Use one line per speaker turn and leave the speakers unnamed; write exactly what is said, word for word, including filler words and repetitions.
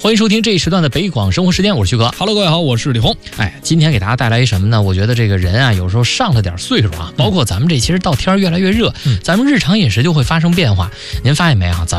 欢迎收听这一时段的北广生活时间，我是旭哥。
Hello， 各位好，我是李红。
哎，今天给大家带来一什么呢？我觉得这个人啊，有时候上了点岁数啊，包括咱们这其实到天越来越热，嗯、咱们日常饮食就会发生变化。您发现没啊？咱